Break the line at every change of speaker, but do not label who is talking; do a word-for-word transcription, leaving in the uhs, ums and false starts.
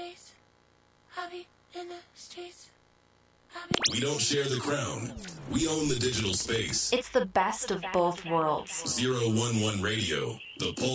streets. I be in the streets.
We don't share the crown. We own the digital space.
It's the best of both worlds.
zero one one Radio, the pulse.